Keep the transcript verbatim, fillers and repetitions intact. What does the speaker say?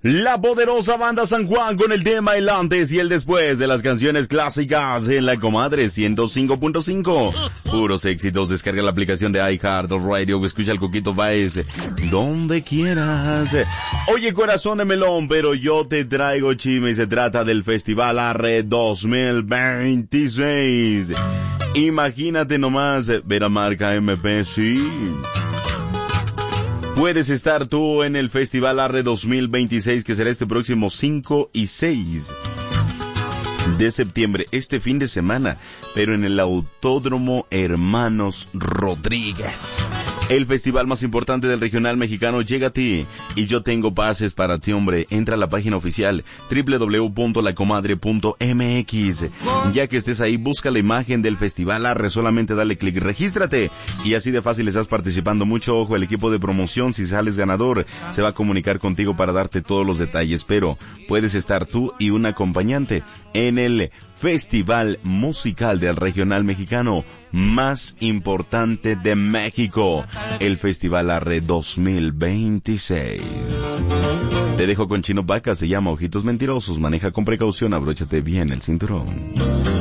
La poderosa banda San Juan con el tema el antes y el después de las canciones clásicas en la Comadre ciento cinco punto cinco. Puros éxitos. Descarga la aplicación de iHeartRadio o escucha el Coquito Baez donde quieras. Oye, corazón de melón, pero yo te traigo chisme y se trata del Festival Arre dos mil veintiséis. Imagínate nomás ver a Marca M P, sí. Puedes estar tú en el Festival Arre dos mil veintiséis, que será este próximo cinco y seis de septiembre, este fin de semana, pero en el Autódromo Hermanos Rodríguez. El festival más importante del regional mexicano llega a ti y yo tengo pases para ti, hombre. Entra a la página oficial doble u doble u doble u punto la comadre punto m x. Ya que estés ahí, busca la imagen del Festival Arre, solamente dale clic, regístrate y así de fácil estás participando. Mucho ojo, el equipo de promoción, si sales ganador, se va a comunicar contigo para darte todos los detalles, pero puedes estar tú y un acompañante en el Festival Musical del Regional Mexicano más importante de México, el Festival Arre dos mil veintiséis. Te dejo con Chino Vaca, se llama Ojitos Mentirosos, maneja con precaución, abróchate bien el cinturón.